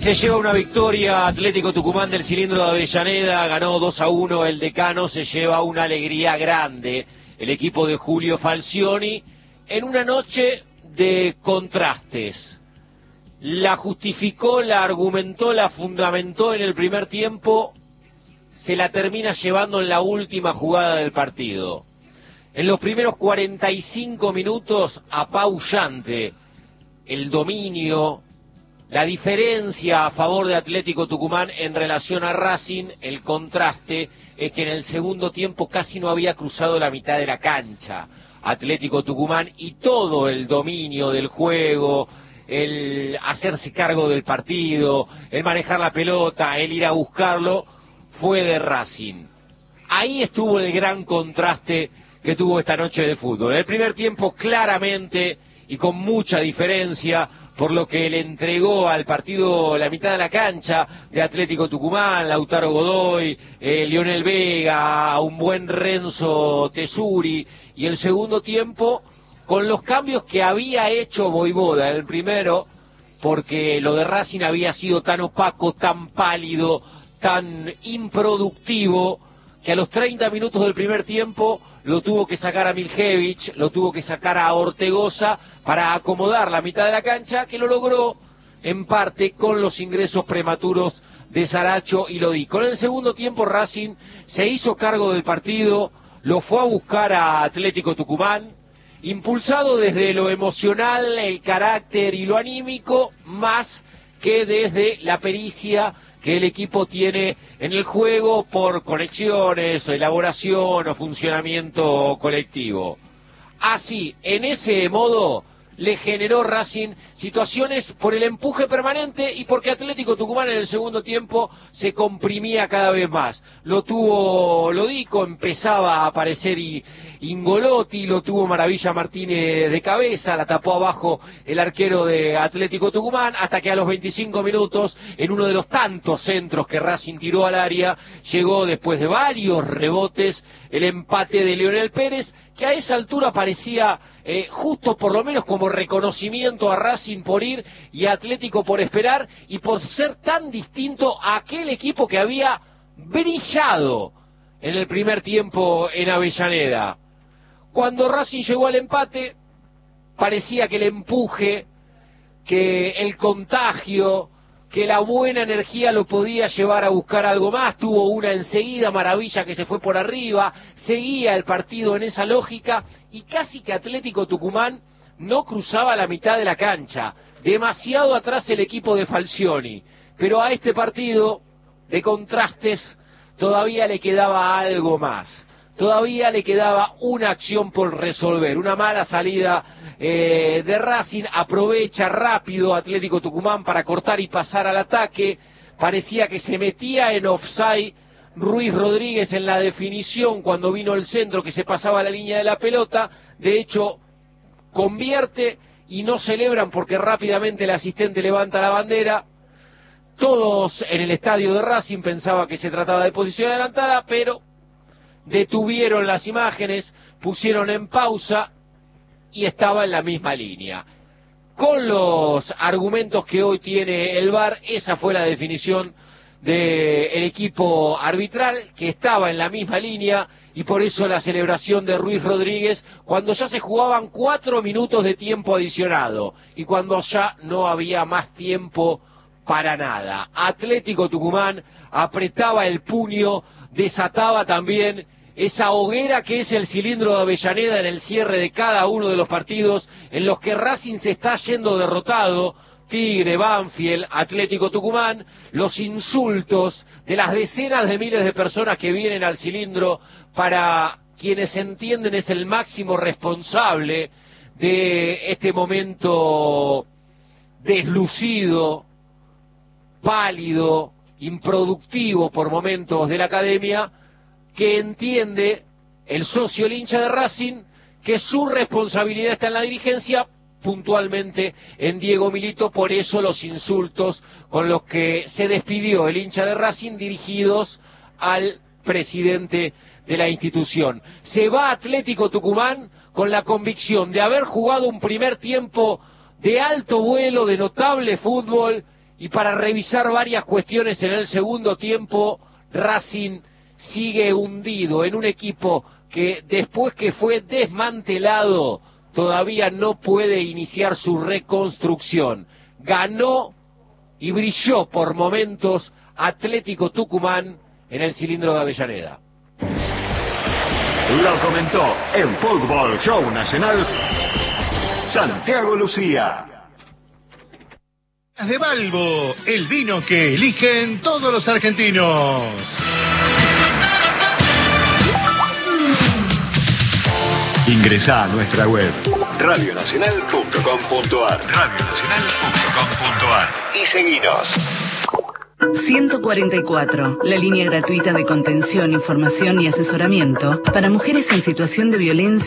Se lleva una victoria Atlético Tucumán del cilindro de Avellaneda, ganó 2-1 el Decano, se lleva una alegría grande el equipo de Julio Falcioni en una noche de contrastes. La justificó, la argumentó, la fundamentó en el primer tiempo, se la termina llevando en la última jugada del partido. En los primeros 45 minutos, apabullante el dominio, la diferencia a favor de Atlético Tucumán en relación a Racing. El contraste es que en el segundo tiempo casi no había cruzado la mitad de la cancha Atlético Tucumán, y todo el dominio del juego, el hacerse cargo del partido, el manejar la pelota, el ir a buscarlo, fue de Racing. Ahí estuvo el gran contraste que tuvo esta noche de fútbol. En el primer tiempo, claramente y con mucha diferencia, por lo que le entregó al partido la mitad de la cancha de Atlético Tucumán, Lautaro Godoy, Lionel Vega, un buen Renzo Tesuri, y el segundo tiempo, con los cambios que había hecho Voivoda, el primero, porque lo de Racing había sido tan opaco, tan pálido, tan improductivo, que a los 30 minutos del primer tiempo lo tuvo que sacar a Miljevich, lo tuvo que sacar a Ortegoza para acomodar la mitad de la cancha, que lo logró en parte con los ingresos prematuros de Saracho y Lodico. En el segundo tiempo Racing se hizo cargo del partido, lo fue a buscar a Atlético Tucumán, impulsado desde lo emocional, el carácter y lo anímico, más que desde la pericia que el equipo tiene en el juego por conexiones, elaboración o funcionamiento colectivo. Así, en ese modo, le generó Racing situaciones por el empuje permanente y porque Atlético Tucumán en el segundo tiempo se comprimía cada vez más. Lo tuvo Lodico, empezaba a aparecer Ingolotti, lo tuvo Maravilla Martínez de cabeza, la tapó abajo el arquero de Atlético Tucumán, hasta que a los 25 minutos, en uno de los tantos centros que Racing tiró al área, llegó después de varios rebotes el empate de Lionel Pérez, que a esa altura parecía justo por lo menos como reconocimiento a Racing por ir y a Atlético por esperar y por ser tan distinto a aquel equipo que había brillado en el primer tiempo en Avellaneda. Cuando Racing llegó al empate, parecía que el empuje, que el contagio, que la buena energía lo podía llevar a buscar algo más. Tuvo una enseguida, Maravilla, que se fue por arriba, seguía el partido en esa lógica, y casi que Atlético Tucumán no cruzaba la mitad de la cancha, demasiado atrás el equipo de Falcioni, pero a este partido de contrastes todavía le quedaba algo más. Todavía le quedaba una acción por resolver, una mala salida de Racing, aprovecha rápido Atlético Tucumán para cortar y pasar al ataque, parecía que se metía en offside Ruiz Rodríguez en la definición cuando vino el centro, que se pasaba la línea de la pelota, de hecho convierte y no celebran porque rápidamente el asistente levanta la bandera. Todos en el estadio de Racing pensaban que se trataba de posición adelantada, pero detuvieron las imágenes, pusieron en pausa y estaba en la misma línea. Con los argumentos que hoy tiene el VAR, esa fue la definición del equipo arbitral, que estaba en la misma línea, y por eso la celebración de Ruiz Rodríguez cuando ya se jugaban 4 minutos de tiempo adicionado y cuando ya no había más tiempo para nada. Atlético Tucumán apretaba el puño, desataba también esa hoguera que es el cilindro de Avellaneda en el cierre de cada uno de los partidos en los que Racing se está yendo derrotado. Tigre, Banfield, Atlético Tucumán, los insultos de las decenas de miles de personas que vienen al cilindro, para quienes entienden es el máximo responsable de este momento deslucido, pálido, improductivo por momentos de la academia, que entiende el socio, el hincha de Racing, que su responsabilidad está en la dirigencia, puntualmente en Diego Milito. Por eso los insultos con los que se despidió el hincha de Racing dirigidos al presidente de la institución. Se va Atlético Tucumán con la convicción de haber jugado un primer tiempo de alto vuelo, de notable fútbol, y para revisar varias cuestiones en el segundo tiempo. Racing sigue hundido en un equipo que después que fue desmantelado todavía no puede iniciar su reconstrucción. Ganó y brilló por momentos Atlético Tucumán en el Cilindro de Avellaneda. Lo comentó en Fútbol Show Nacional Santiago Lucía. De Balbo, el vino que eligen todos los argentinos. Ingresá a nuestra web radionacional.com.ar y seguinos. 144, la línea gratuita de contención, información y asesoramiento para mujeres en situación de violencia